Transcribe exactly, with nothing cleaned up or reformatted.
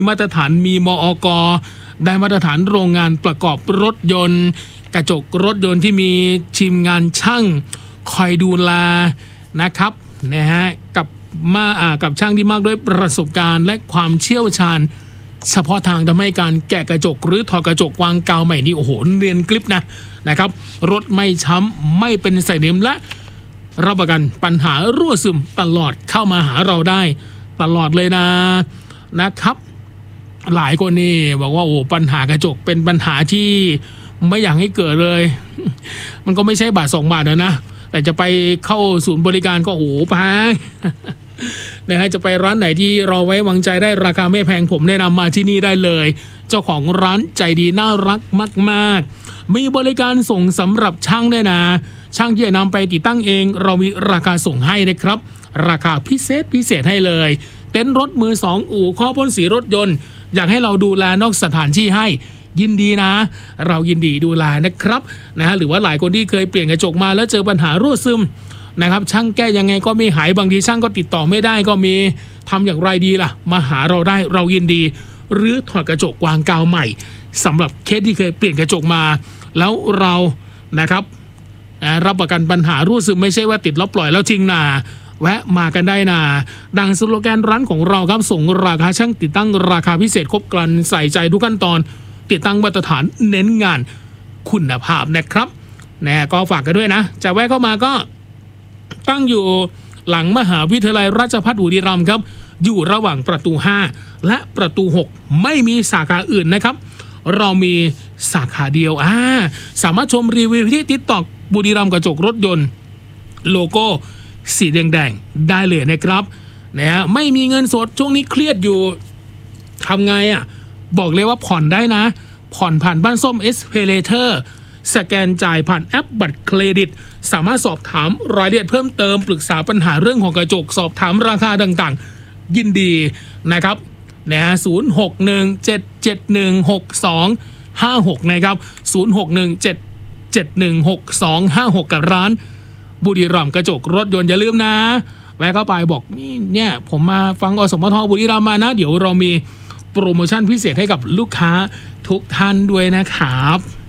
มาตรฐานมีมอก.ได้มาตรฐานโรงงานประกอบรถยนต์กระจกรถยนต์ที่มีทีมงานช่างคอยดูแลนะครับนะฮะกับมาอ่ากับช่างที่มากด้วยประสบการณ์และความเชี่ยวชาญเฉพาะทางทำให้การแกะกระจกหรือถอดกระจกวางกาวใหม่นี่โอ้โหเรียนกลิปนะนะครับรถไม่ช้ำไม่เป็นใส่เดิมและรับประกันปัญหารั่วซึมตลอดเข้ามาหาเราได้ตลอดเลยนะนะครับหลายคนนี่บอกว่าโอ้ปัญหากระจกเป็นปัญหาที่ไม่อยากให้เกิดเลยมันก็ไม่ใช่บาทสองบาทนะแต่จะไปเข้าศูนย์บริการก็โอ้โหแพงนะฮะจะไปร้านไหนที่เราไว้วางใจได้ราคาไม่แพงผมแนะนำมาที่นี่ได้เลยเจ้าของร้านใจดีน่ารักมากๆมีบริการส่งสำหรับช่างด้วยนะช่างที่จะนำไปติดตั้งเองเรามีราคาส่งให้นะครับราคาพิเศษพิเศษให้เลยเต็นท์รถมือสองอู่ข้อพ่นสีรถยนต์อยากให้เราดูแลนอกสถานที่ให้ยินดีนะเรายินดีดูแลนะครับนะฮะหรือว่าหลายคนที่เคยเปลี่ยนกระจกมาแล้วเจอปัญหารั่วซึมนะครับช่างแก้ยังไงก็ไม่หายบางทีช่างก็ติดต่อไม่ได้ก็มีทำอย่างไรดีล่ะมาหาเราได้เรายินดีหรือถอดกระจกวางกาวใหม่สำหรับเคสที่เคยเปลี่ยนกระจกมาแล้วเรานะครับรับประกันปัญหารั่วซึมไม่ใช่ว่าติดแล้วปล่อยแล้วทิ้งนาแวะมากันได้นะดังสโลแกนร้านของเราครับส่งราคาช่างติดตั้งราคาพิเศษครบครันใส่ใจทุกขั้นตอนติดตั้งมาตรฐานเน้นงานคุณภาพนะครับนะก็ฝากกันด้วยนะจะแวะเข้ามาก็ตั้งอยู่หลังมหาวิทยาลัยราชภัฏบุรีรัมย์ครับอยู่ระหว่างประตูห้าและประตูหกไม่มีสาขาอื่นนะครับเรามีสาขาเดียวอ่าสามารถชมรีวิวที่ TikTok บุรีรัมย์กระจกรถยนต์โลโก้สีแดงๆได้เลยนะครับนะฮะไม่มีเงินสดช่วงนี้เครียดอยู่ทำไงอ่ะบอกเลยว่าผ่อนได้นะผ่อนผ่านบ้านส้ม Experator สแกนจ่ายผ่านแอปบัตรเครดิตสามารถสอบถามรายละเอียดเพิ่มเติมปรึกษาปัญหาเรื่องของกระจกสอบถามราคาต่างๆยินดีนะครับนะฮะศูนย์ หก หนึ่ง เจ็ด เจ็ด หนึ่ง หก สอง ห้า หกนะครับศูนย์ หก หนึ่ง เจ็ด เจ็ด หนึ่ง หก สอง ห้า หกกับร้านบุรีรัมย์กระจกรถยนต์อย่าลืมนะแวะเข้าไปบอกนี่เนี่ยผมมาฟังอสมทบุรีรัมย์มานะเดี๋ยวเรามีโปรโมชั่นพิเศษให้กับลูกค้าทุกท่านด้วยนะครับ